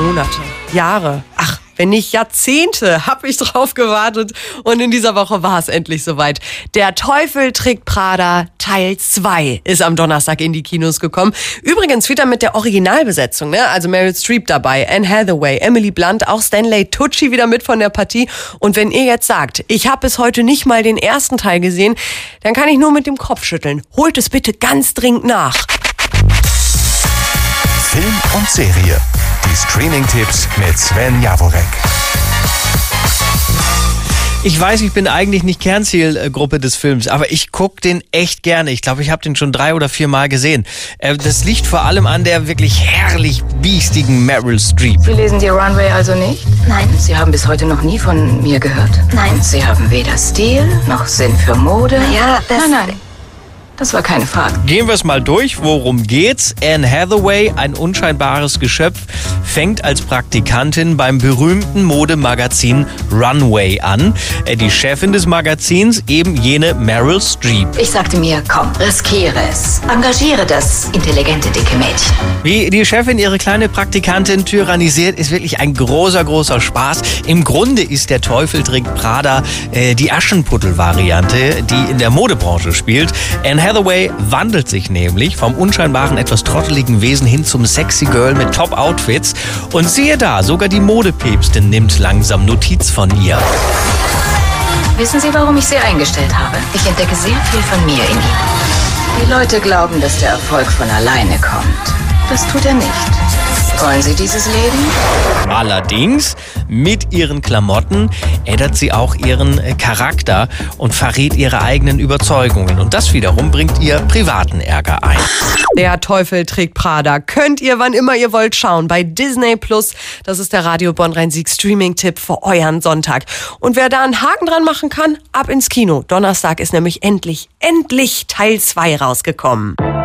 Monate, Jahre, wenn nicht Jahrzehnte, habe ich drauf gewartet. Und in dieser Woche war es endlich soweit. Der Teufel trägt Prada Teil 2 ist am Donnerstag in die Kinos gekommen. Übrigens wieder mit der Originalbesetzung, ne? Also Meryl Streep dabei, Anne Hathaway, Emily Blunt, auch Stanley Tucci wieder mit von der Partie. Und wenn ihr jetzt sagt, ich habe bis heute nicht mal den ersten Teil gesehen, dann kann ich nur mit dem Kopf schütteln. Holt es bitte ganz dringend nach. Film und Serie. Die Streaming-Tipps mit Sven Jaworek. Ich weiß, ich bin eigentlich nicht Kernzielgruppe des Films, aber ich gucke den echt gerne. Ich glaube, ich habe den schon 3 oder 4 Mal gesehen. Das liegt vor allem an der wirklich herrlich biestigen Meryl Streep. Sie lesen die Runway also nicht? Nein. Sie haben bis heute noch nie von mir gehört? Nein. Sie haben weder Stil noch Sinn für Mode? Ja, das... Nein. Das war keine Frage. Gehen wir es mal durch. Worum geht's? Anne Hathaway, ein unscheinbares Geschöpf, fängt als Praktikantin beim berühmten Modemagazin Runway an. Die Chefin des Magazins, eben jene Meryl Streep. Ich sagte mir, komm, riskiere es. Engagiere das intelligente, dicke Mädchen. Wie die Chefin ihre kleine Praktikantin tyrannisiert, ist wirklich ein großer Spaß. Im Grunde ist der Teufel trägt Prada die Aschenputtel-Variante, die in der Modebranche spielt. Anne Hathaway wandelt sich nämlich vom unscheinbaren, etwas trotteligen Wesen hin zum sexy Girl mit Top-Outfits. Und siehe da, sogar die Modepäpstin nimmt langsam Notiz von ihr. Wissen Sie, warum ich Sie eingestellt habe? Ich entdecke sehr viel von mir in Ihnen. Die Leute glauben, dass der Erfolg von alleine kommt. Das tut er nicht. Wollen Sie dieses Leben? Allerdings, mit ihren Klamotten ändert sie auch ihren Charakter und verrät ihre eigenen Überzeugungen. Und das wiederum bringt ihr privaten Ärger ein. Der Teufel trägt Prada. Könnt ihr, wann immer ihr wollt, schauen bei Disney+. Das ist der Radio Bonn-Rhein-Sieg Streaming-Tipp für euren Sonntag. Und wer da einen Haken dran machen kann, ab ins Kino. Donnerstag ist nämlich endlich Teil 2 rausgekommen.